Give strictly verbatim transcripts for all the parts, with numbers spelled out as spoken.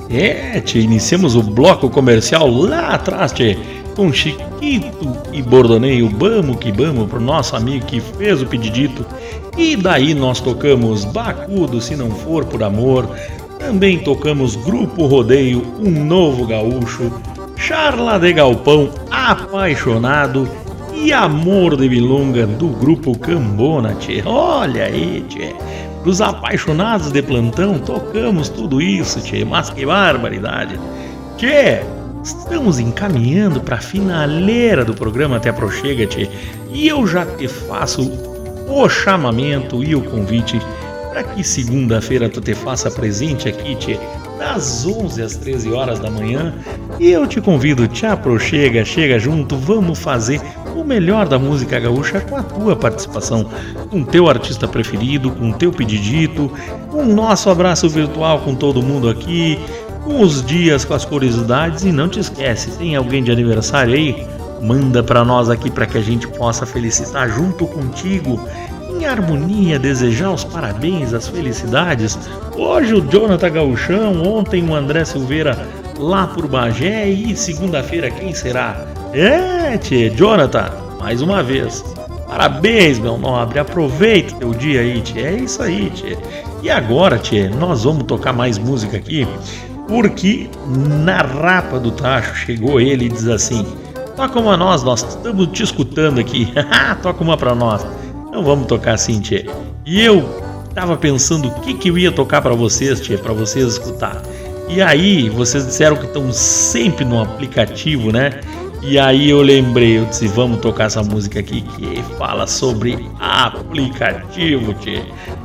É, tchê, iniciamos o bloco comercial lá atrás, tchê, com Chiquito e Bordoneio, vamos que vamos, pro nosso amigo que fez o pedidito. E daí nós tocamos Bacudo, Se Não For Por Amor, também tocamos Grupo Rodeio, Um Novo Gaúcho, Charla de Galpão, Apaixonado e Amor de Milonga do Grupo Cambona, tchê. Olha aí, tchê. Pros apaixonados de plantão, tocamos tudo isso, tchê. Mas que barbaridade. Tchê, estamos encaminhando para a finaleira do programa Até Prochega, tchê. E eu já te faço o chamamento e o convite para que segunda-feira tu te faça presente aqui, tchê, das onze às treze horas da manhã. E eu te convido, te aproxega, chega junto, vamos fazer o melhor da música gaúcha com a tua participação, com teu artista preferido, com teu pedidito, com o nosso abraço virtual com todo mundo aqui, com os dias, com as curiosidades. E não te esquece, tem alguém de aniversário aí? Manda para nós aqui para que a gente possa felicitar junto contigo, em harmonia, desejar os parabéns, as felicidades. Hoje o Jonathan Gauchão, ontem o André Silveira lá por Bagé e segunda-feira quem será? É, tchê, Jonathan, mais uma vez, parabéns, meu nobre, aproveita teu dia aí, tchê, é isso aí, tchê. E agora, tchê, nós vamos tocar mais música aqui, porque na Rapa do Tacho chegou ele e diz assim: toca uma nós, nós estamos te escutando aqui, toca uma pra nós. Então vamos tocar assim, tchê. E eu tava pensando o que que eu ia tocar pra vocês, tchê, pra vocês escutar. E aí, vocês disseram que estão sempre no aplicativo, né? E aí eu lembrei, eu disse, vamos tocar essa música aqui que fala sobre aplicativo, tchê.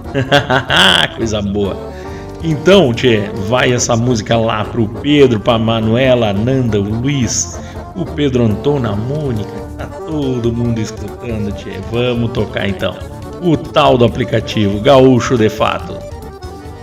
Coisa boa. Então, tchê, vai essa música lá pro Pedro, pra Manuela, a Nanda, o Luiz, o Pedro Antônio, a Mônica, tá todo mundo escutando, tchê. Vamos tocar então o tal do aplicativo Gaúcho de Fato.